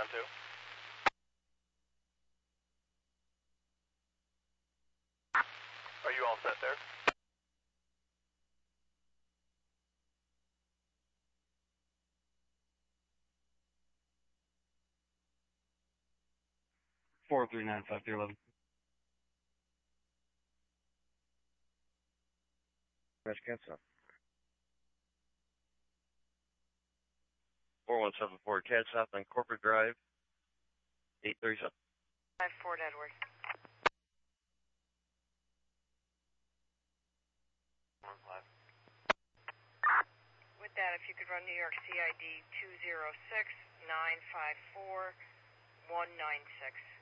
2. Are you all set there? Four 395-311. Crash cancel. 4174 CAD South on Corporate Drive, 837. 5-4 Edward. 1-5. With that, if you could run New York CID 206-954-196.